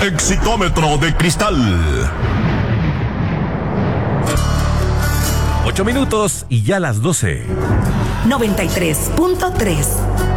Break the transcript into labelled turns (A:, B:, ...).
A: Exitómetro de cristal.
B: 8 minutos y ya las 12.
C: 93.3